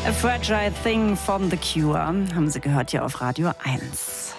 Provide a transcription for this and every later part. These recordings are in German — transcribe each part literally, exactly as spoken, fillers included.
A Fragile Thing von The Cure haben Sie gehört hier auf Radio eins.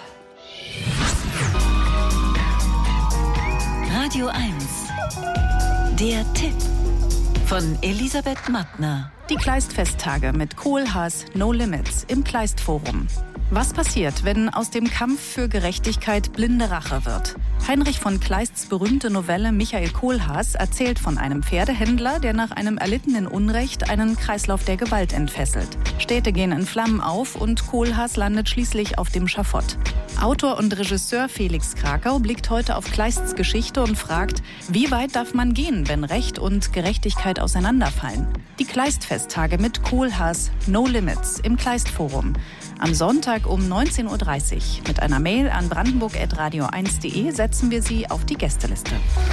Radio eins. Der Tipp von Elisabeth Mattner. Die Kleist-Festtage mit Kohlhaas No Limits im Kleist-Forum. Was passiert, wenn aus dem Kampf für Gerechtigkeit blinde Rache wird? Heinrich von Kleists berühmte Novelle Michael Kohlhaas erzählt von einem Pferdehändler, der nach einem erlittenen Unrecht einen Kreislauf der Gewalt entfesselt. Städte gehen in Flammen auf und Kohlhaas landet schließlich auf dem Schafott. Autor und Regisseur Felix Krakau blickt heute auf Kleists Geschichte und fragt, wie weit darf man gehen, wenn Recht und Gerechtigkeit auseinanderfallen? Die Kleist-Festtage mit Kohlhaas No Limits im Kleist-Forum. Am Sonntag um neunzehn Uhr dreißig. Mit einer Mail an brandenburg at radio eins punkt de setzen wir Sie auf die Gästeliste.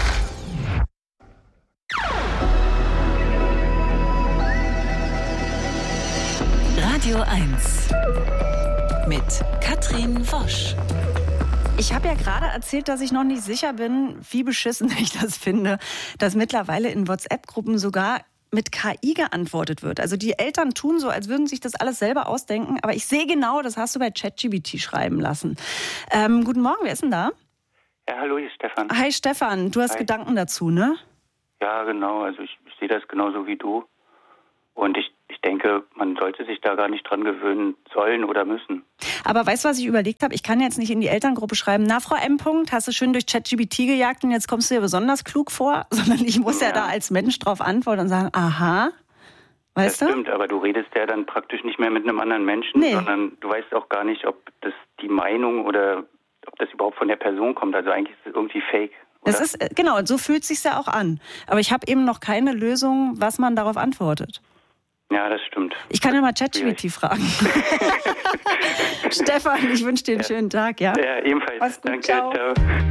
Radio eins mit Katrin Wosch. Ich habe ja gerade erzählt, dass ich noch nicht sicher bin, wie beschissen ich das finde, dass mittlerweile in WhatsApp-Gruppen sogar mit K I geantwortet wird. Also die Eltern tun so, als würden sich das alles selber ausdenken. Aber ich sehe genau, das hast du bei ChatGPT schreiben lassen. Ähm, guten Morgen, wer ist denn da? Ja, hallo, hier ist Stefan. Hi Stefan, du hast Hi. Gedanken dazu, ne? Ja, genau. Also ich, ich sehe das genauso wie du. Und ich, ich denke, man sollte sich da gar nicht dran gewöhnen sollen oder müssen. Aber weißt du, was ich überlegt habe? Ich kann jetzt nicht in die Elterngruppe schreiben, na, Frau M. hast du schön durch ChatGPT gejagt und jetzt kommst du dir besonders klug vor, sondern ich muss ja, ja da als Mensch drauf antworten und sagen, aha, weißt das du? Stimmt, aber du redest ja dann praktisch nicht mehr mit einem anderen Menschen, nee. sondern du weißt auch gar nicht, ob das die Meinung oder ob das überhaupt von der Person kommt. Also eigentlich ist es irgendwie fake. Oder? Das ist, genau, und so fühlt es sich ja auch an. Aber ich habe eben noch keine Lösung, was man darauf antwortet. Ja, das stimmt. Ich kann ja mal ChatGPT fragen. Stefan, ich wünsche dir einen ja. schönen Tag, ja? Ja, ebenfalls. Mach's gut, Danke, ciao. ciao.